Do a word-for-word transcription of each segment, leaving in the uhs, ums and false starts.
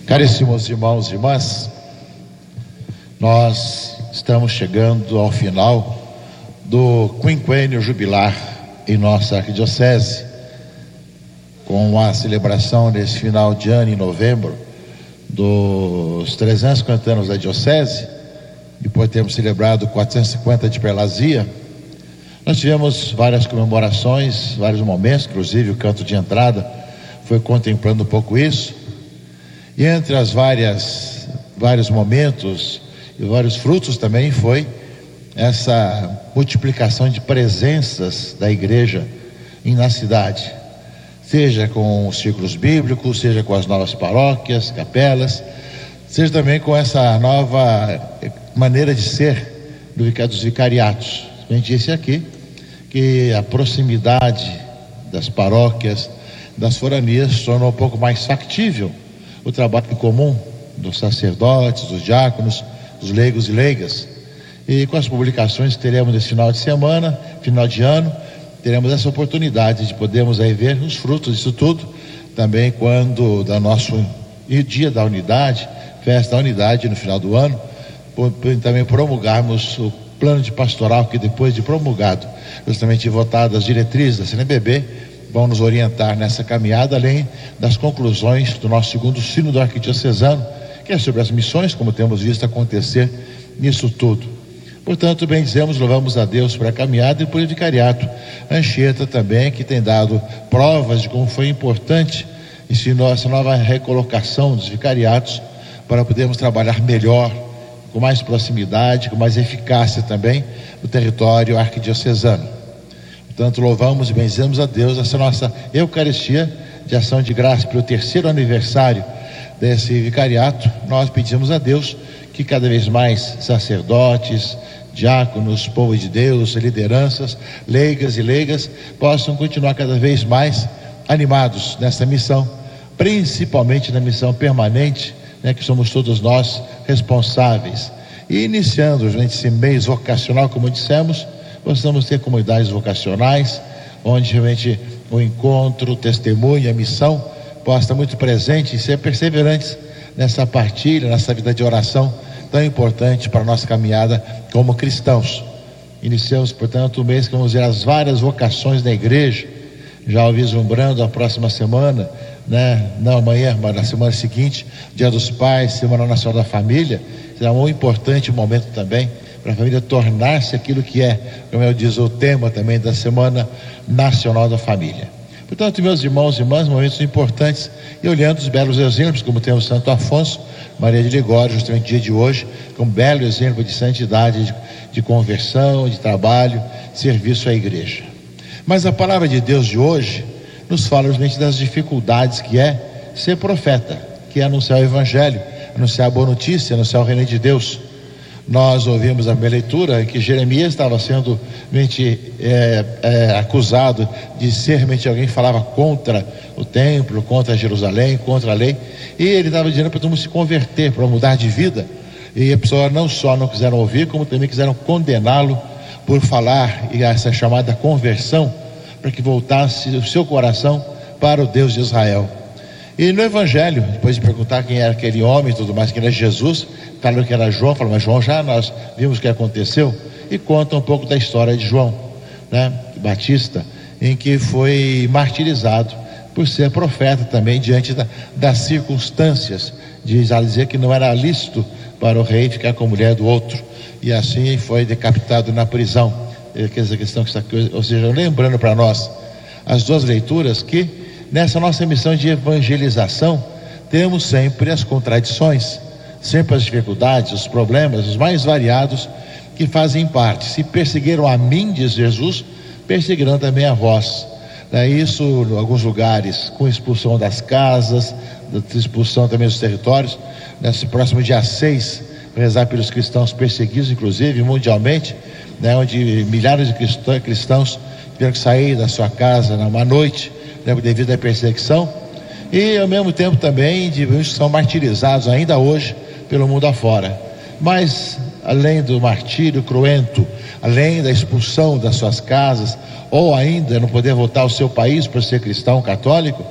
Caríssimos irmãos e irmãs, nós estamos chegando ao final do quinquênio jubilar em nossa arquidiocese, com a celebração nesse final de ano, em novembro, dos trezentos e cinquenta anos da diocese, e por termos celebrado quatrocentos e cinquenta de prelazia. Nós tivemos várias comemorações, vários momentos, inclusive o canto de entrada foi contemplando um pouco isso. E entre as várias vários momentos e vários frutos também foi essa multiplicação de presenças da igreja na cidade, seja com os círculos bíblicos, seja com as novas paróquias, capelas, seja também com essa nova maneira de ser do, dos vicariatos. A gente disse aqui que a proximidade das paróquias, das foranias, tornou um pouco mais factível o trabalho comum dos sacerdotes, dos diáconos, dos leigos e leigas. E com as publicações que teremos nesse final de semana, final de ano, teremos essa oportunidade de podermos aí ver os frutos disso tudo, também quando da nosso dia da unidade, festa da unidade no final do ano, por, por, também promulgarmos o plano de pastoral que, depois de promulgado, justamente votado as diretrizes da C N B B, vão nos orientar nessa caminhada, além das conclusões do nosso segundo sínodo arquidiocesano, que é sobre as missões, como temos visto acontecer nisso tudo. Portanto, bem dizemos, louvamos a Deus por a caminhada e por o vicariato Anchieta também, que tem dado provas de como foi importante ensinou essa nova recolocação dos vicariatos para podermos trabalhar melhor, com mais proximidade, com mais eficácia também no território arquidiocesano. Portanto, louvamos e bendizemos a Deus essa nossa Eucaristia de ação de graça pelo terceiro aniversário desse vicariato. Nós pedimos a Deus que cada vez mais sacerdotes, diáconos, povo de Deus, lideranças, leigas e leigas possam continuar cada vez mais animados nessa missão, principalmente na missão permanente, né, que somos todos nós responsáveis. E iniciando esse mês vocacional, como dissemos, possamos ter comunidades vocacionais, onde realmente o encontro, o testemunho, a missão possa estar muito presente e ser perseverantes nessa partilha, nessa vida de oração tão importante para a nossa caminhada como cristãos. Iniciamos, portanto, o mês que vamos ver as várias vocações da igreja, já vislumbrando a próxima semana, né? Não amanhã, mas na semana seguinte, Dia dos Pais, Semana Nacional da Família. Será um importante momento também para a família tornar-se aquilo que é, como eu diz o tema também da Semana Nacional da Família. Portanto, meus irmãos e irmãs, momentos importantes, e olhando os belos exemplos, como temos Santo Afonso, Maria de Ligório, justamente no dia de hoje, como belo exemplo de santidade, de, de conversão, de trabalho, de serviço à igreja. Mas a palavra de Deus de hoje nos fala justamente das dificuldades que é ser profeta, que é anunciar o evangelho, anunciar a boa notícia, anunciar o reino de Deus. Nós ouvimos a minha leitura que Jeremias estava sendo realmente é, é, acusado de ser realmente alguém que falava contra o templo, contra Jerusalém, contra a lei, e ele estava dizendo para todo mundo se converter, para mudar de vida, e a pessoa não só não quiseram ouvir, como também quiseram condená-lo por falar, e essa chamada conversão, para que voltasse o seu coração para o Deus de Israel. E no evangelho, depois de perguntar quem era aquele homem e tudo mais, quem era Jesus, falaram que era João, falaram, mas João já nós vimos o que aconteceu, e conta um pouco da história de João, né, Batista, em que foi martirizado por ser profeta também, diante da, das circunstâncias, de dizer que não era lícito para o rei ficar com a mulher do outro, e assim foi decapitado na prisão. Essa questão que está aqui, ou seja, lembrando para nós as duas leituras, que nessa nossa missão de evangelização temos sempre as contradições, sempre as dificuldades, os problemas, os mais variados, que fazem parte. Se perseguiram a mim, diz Jesus, perseguirão também a vós. É isso, em alguns lugares, com expulsão das casas, expulsão também dos territórios. Nesse próximo dia seis, rezar pelos cristãos perseguidos, inclusive mundialmente, né, onde milhares de cristãos, cristãos tiveram que sair da sua casa numa noite, né, devido à perseguição, e ao mesmo tempo também de muitos que são martirizados ainda hoje pelo mundo afora. Mas além do martírio cruento, além da expulsão das suas casas, ou ainda não poder voltar ao seu país por ser cristão católico,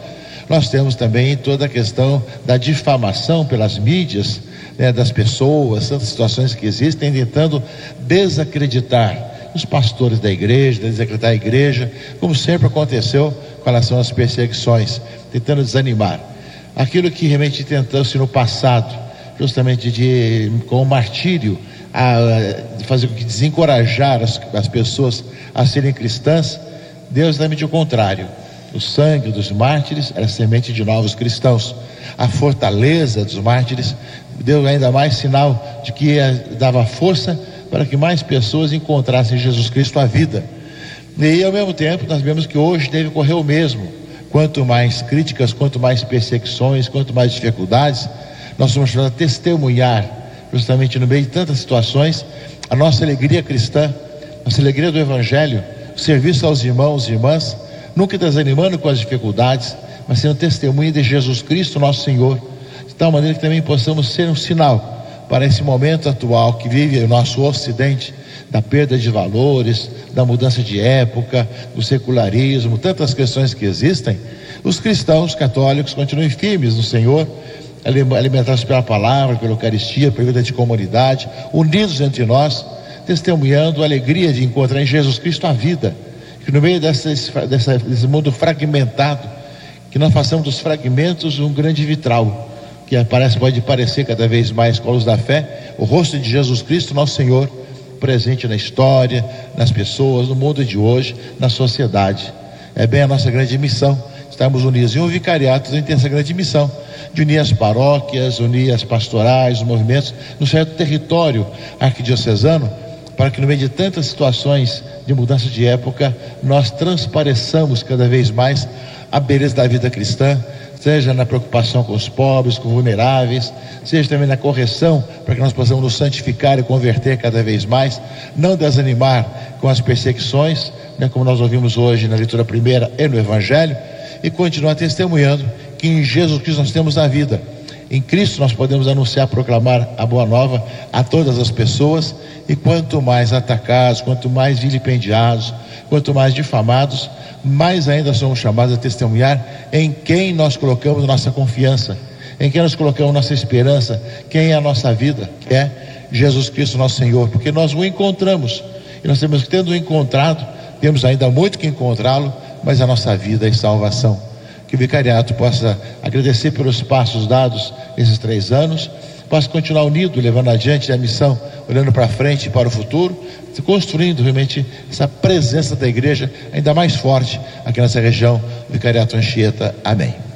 nós temos também toda a questão da difamação pelas mídias, né, das pessoas, tantas situações que existem, tentando desacreditar os pastores da igreja, desacreditar a igreja, como sempre aconteceu com relação às perseguições, tentando desanimar. Aquilo que realmente tentou-se no passado, justamente de, com o martírio, a, a fazer com que desencorajar as, as pessoas a serem cristãs, Deus é exatamente o contrário. O sangue dos mártires era semente de novos cristãos. A fortaleza dos mártires deu ainda mais sinal de que dava força para que mais pessoas encontrassem em Jesus Cristo a vida. E ao mesmo tempo nós vemos que hoje deve ocorrer o mesmo. Quanto mais críticas, quanto mais perseguições, quanto mais dificuldades, nós somos chamados a testemunhar, justamente no meio de tantas situações, a nossa alegria cristã, nossa alegria do Evangelho, o serviço aos irmãos e irmãs, nunca desanimando com as dificuldades, mas sendo testemunha de Jesus Cristo, nosso Senhor, de tal maneira que também possamos ser um sinal para esse momento atual que vive o nosso Ocidente, da perda de valores, da mudança de época, do secularismo, tantas questões que existem. Os cristãos católicos continuem firmes no Senhor, alimentados pela palavra, pela Eucaristia, pela vida de comunidade, unidos entre nós, testemunhando a alegria de encontrar em Jesus Cristo a vida, que no meio dessa, dessa, desse mundo fragmentado, que nós façamos dos fragmentos um grande vitral, que aparece, pode parecer cada vez mais com a luz da fé, o rosto de Jesus Cristo, nosso Senhor, presente na história, nas pessoas, no mundo de hoje, na sociedade. É bem a nossa grande missão, estarmos unidos. E o vicariato também tem essa grande missão, de unir as paróquias, unir as pastorais, os movimentos, no certo território arquidiocesano, para que no meio de tantas situações de mudança de época, nós transpareçamos cada vez mais a beleza da vida cristã, seja na preocupação com os pobres, com os vulneráveis, seja também na correção, para que nós possamos nos santificar e converter cada vez mais, não desanimar com as perseguições, né, como nós ouvimos hoje na leitura primeira e no Evangelho, e continuar testemunhando que em Jesus Cristo nós temos a vida. Em Cristo nós podemos anunciar, proclamar a boa nova a todas as pessoas, e quanto mais atacados, quanto mais vilipendiados, quanto mais difamados, mais ainda somos chamados a testemunhar em quem nós colocamos nossa confiança, em quem nós colocamos nossa esperança, quem é a nossa vida, que é Jesus Cristo nosso Senhor, porque nós o encontramos, e nós temos que, tendo o encontrado, temos ainda muito que encontrá-lo, mas a nossa vida é salvação. Que o vicariato possa agradecer pelos passos dados nesses três anos, possa continuar unido, levando adiante a missão, olhando para frente e para o futuro, construindo realmente essa presença da igreja ainda mais forte aqui nessa região, Vicariato Anchieta. Amém.